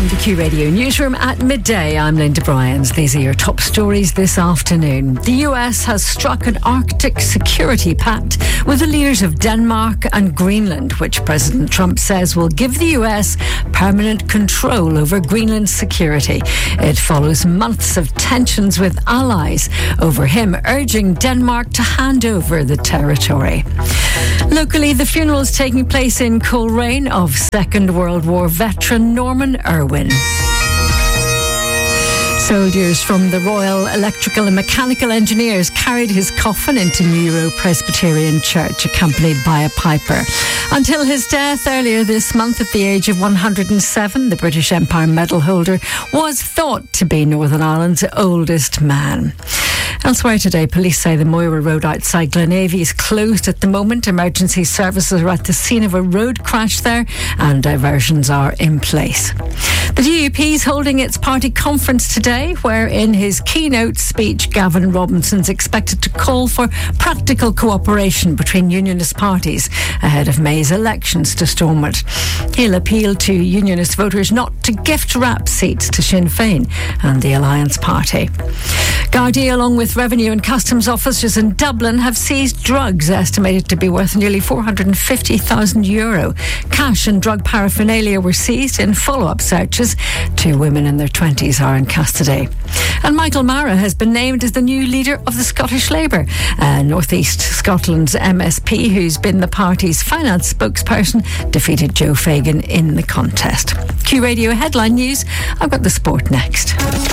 From the Q Radio newsroom at midday, I'm Linda Bryans. These are your top stories this afternoon. The US has struck an Arctic security pact with the leaders of Denmark and Greenland, which President Trump says will give the US permanent control over Greenland's security. It follows months of tensions with allies over him urging Denmark to hand over the territory. Locally, the funeral is taking place in Coleraine of Second World War veteran Norman Irwin. Soldiers from the Royal Electrical and Mechanical Engineers carried his coffin into New Row Presbyterian Church, accompanied by a piper. Until his death earlier this month at the age of 107, the British Empire medal holder was thought to be Northern Ireland's oldest man. Elsewhere today, police say the Moira Road outside Glenavy is closed at the moment. Emergency services are at the scene of a road crash there and diversions are in place. The DUP is holding its party conference today, where in his keynote speech, Gavin Robinson's expected to call for practical cooperation between unionist parties ahead of May's elections to Stormont. He'll appeal to unionist voters not to gift wrap seats to Sinn Féin and the Alliance Party. Gardaí, along with Revenue and Customs officers in Dublin, have seized drugs estimated to be worth nearly €450,000. Cash and drug paraphernalia were seized in follow-up searches. 2 women in their 20s are in custody. And Michael Mara has been named as the new leader of the Scottish Labour. North East Scotland's MSP, who's been the party's finance spokesperson, defeated Joe Fagan in the contest. Q Radio Headline News. I've got the sport next.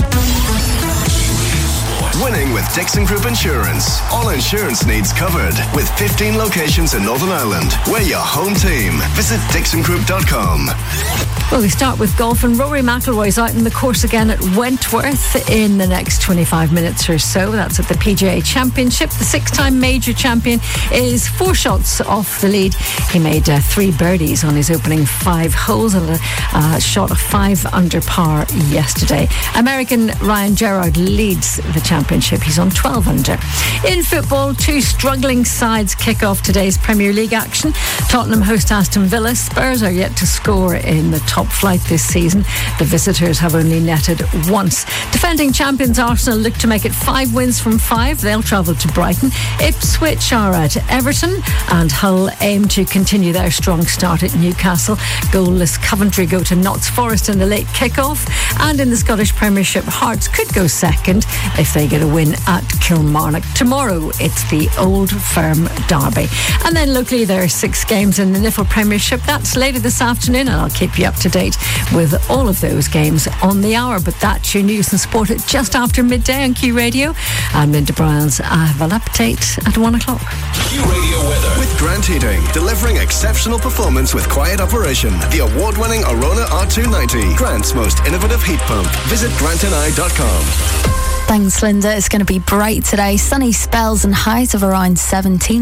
Winning with Dixon Group Insurance. All insurance needs covered. With 15 locations in Northern Ireland. We're your home team. Visit dixongroup.com. Well, we start with golf, and Rory McIlroy's out in the course again at Wentworth in the next 25 minutes or so. That's at the PGA Championship. The 6-time major champion is 4 shots off the lead. He made 3 birdies on his opening 5 holes and a shot of 5 under par yesterday. American Ryan Gerard leads the championship. He's on 12 under. In football, 2 struggling sides kick off today's Premier League action. Tottenham host Aston Villa. Spurs are yet to score in the top flight this season. The visitors have only netted once. Defending champions Arsenal look to make it 5 wins from 5. They'll travel to Brighton. Ipswich are at Everton, and Hull aim to continue their strong start at Newcastle. Goalless Coventry go to Notts Forest in the late kick-off. And in the Scottish Premiership, Hearts could go second if they get a win at Kilmarnock. Tomorrow, it's the Old Firm derby. And then locally, there are 6 games in the Niffle Premiership. That's later this afternoon, and I'll keep you up to date with all of those games on the hour. But that's your news and sport at just after midday on Q Radio. I'm Linda Bryans. I have an update at 1 o'clock. Q Radio weather with Grant Heating, delivering exceptional performance with quiet operation. The award-winning Arona R290, Grant's most innovative heat pump. Visit grantandI.com. Thanks, Linda. It's going to be bright today. Sunny spells and highs of around 17.